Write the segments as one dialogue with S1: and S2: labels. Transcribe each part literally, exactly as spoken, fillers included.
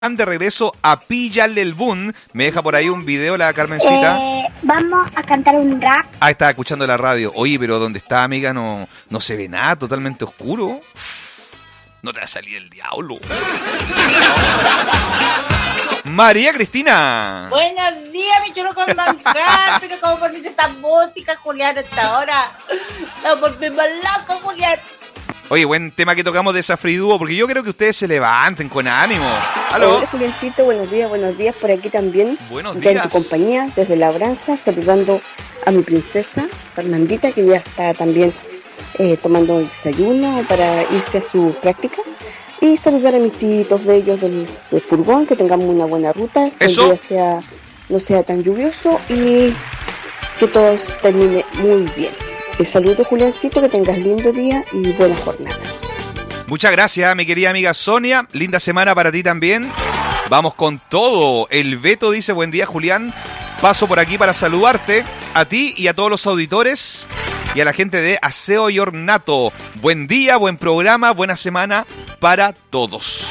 S1: de regreso a Píllale el Boom. Me deja por ahí un video la Carmencita.
S2: Eh, vamos a cantar un rap.
S1: Ah, estaba escuchando la radio. Oye, pero ¿dónde está, amiga? No, no se ve nada, totalmente oscuro. No te va a salir el diablo. María Cristina.
S3: Buenos días, mi chulo con manjar. Pero cómo pones esa música, Julián, hasta ahora. La volvemos loco, Julián.
S1: Oye, buen tema que tocamos de Safridúo, porque yo creo que ustedes se levanten con ánimo. ¿Aló?
S4: Hola, Juliancito, buenos días, buenos días por aquí también.
S1: Buenos
S4: ya
S1: días.
S4: en tu compañía, desde Labranza, saludando a mi princesa Fernandita, que ya está también eh, tomando el desayuno para irse a su práctica. Y saludar a mis tíos bellos del, del furgón, que tengamos una buena ruta, que
S1: ¿Eso?
S4: el día sea, no sea tan lluvioso y que todo termine muy bien. Te saludo, Juliancito, que tengas lindo día y buena jornada.
S1: Muchas gracias, mi querida amiga Sonia. Linda semana para ti también. Vamos con todo. El Beto dice, buen día, Julián. Paso por aquí para saludarte a ti y a todos los auditores y a la gente de Aseo y Ornato. Buen día, buen programa, buena semana para todos.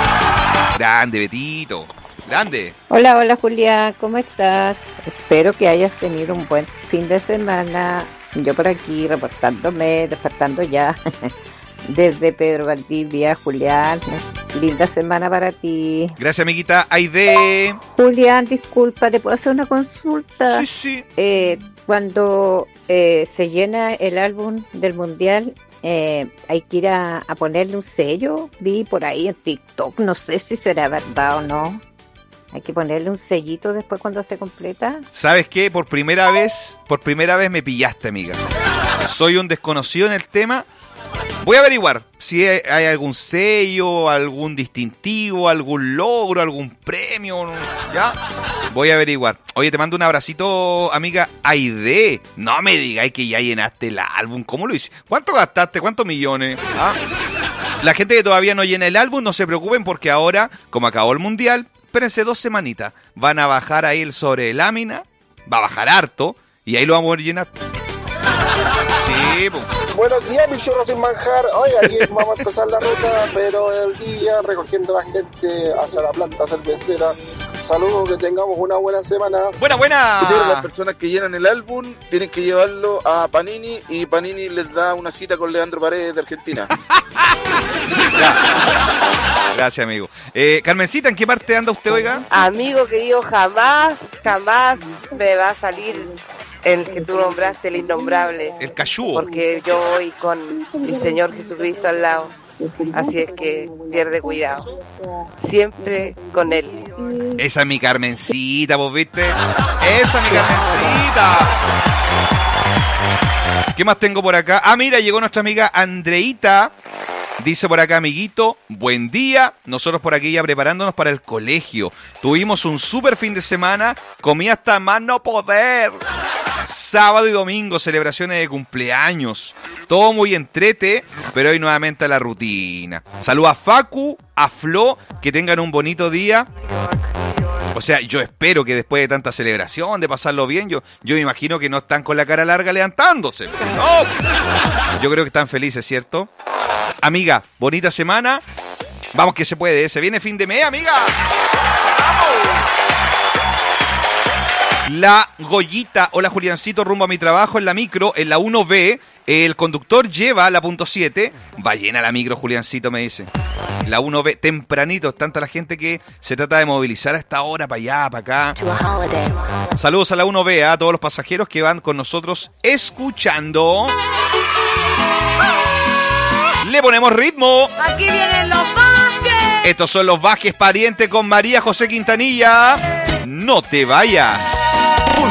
S1: Grande, Betito. Grande.
S5: Hola, hola, Julián. ¿Cómo estás? Espero que hayas tenido un buen fin de semana. Yo por aquí reportándome, despertando ya desde Pedro Valdivia. Julián, linda semana para ti.
S1: Gracias, amiguita Aide.
S5: Julián, disculpa, ¿te puedo hacer una consulta?
S1: Sí, sí.
S5: Eh, cuando eh, se llena el álbum del Mundial, eh, hay que ir a, a ponerle un sello. Vi por ahí en TikTok, no sé si será verdad o no. Hay que ponerle un sellito después cuando se completa.
S1: ¿Sabes qué? Por primera vez, por primera vez me pillaste, amiga. Soy un desconocido en el tema. Voy a averiguar si hay algún sello, algún distintivo, algún logro, algún premio, ¿ya? Voy a averiguar. Oye, te mando un abracito, amiga Aide. No me digáis que ya llenaste el álbum. ¿Cómo lo hiciste? ¿Cuánto gastaste? ¿Cuántos millones? ¿Ah? La gente que todavía no llena el álbum, no se preocupen porque ahora, como acabó el Mundial, espérense dos semanitas. Van a bajar ahí el sobre de lámina. Va a bajar harto. Y ahí lo vamos a poder llenar. Sí, pues.
S6: Buenos días, mi churro sin manjar. Oye, aquí vamos a empezar la ruta, pero el día recogiendo a la gente hacia la planta cervecera. Saludos, que tengamos una buena semana.
S1: Buena, buena.
S7: Las personas que llenan el álbum tienen que llevarlo a Panini y Panini les da una cita con Leandro Paredes de Argentina.
S1: Gracias, amigo. Eh, Carmencita, ¿en qué parte anda usted, oiga?
S8: Amigo querido, jamás, jamás me va a salir el que tú nombraste, el innombrable.
S1: El cachúo.
S8: Porque yo voy con el Señor Jesucristo al lado. Así es que pierde cuidado. Siempre con Él.
S1: Esa es mi Carmencita, ¿vos viste? Esa es mi Carmencita. ¿Qué más tengo por acá? Ah, mira, llegó nuestra amiga Andreita. Dice por acá, amiguito, buen día. Nosotros por aquí ya preparándonos para el colegio. Tuvimos un súper fin de semana. Comí hasta más no poder. Sábado y domingo, celebraciones de cumpleaños. Todo muy entrete, pero hoy nuevamente a la rutina. Saludos a Facu, a Flo, que tengan un bonito día. O sea, yo espero que después de tanta celebración, de pasarlo bien, yo, yo me imagino que no están con la cara larga levantándose. No. Yo creo que están felices, ¿cierto? Amiga, bonita semana. Vamos que se puede, ¿eh? Se viene fin de mes, amiga. ¡Vamos! La Goyita, hola Juliancito, rumbo a mi trabajo en la micro, en la uno B. El conductor lleva la punto siete. Va llena la micro, Juliancito, me dice. La uno B, tempranito, es tanta la gente que se trata de movilizar a esta hora, para allá, para acá. Saludos a la uno B, a todos los pasajeros que van con nosotros escuchando. Le ponemos ritmo.
S3: Aquí vienen los Vázquez.
S1: Estos son los Vázquez, pariente con María José Quintanilla. No te vayas.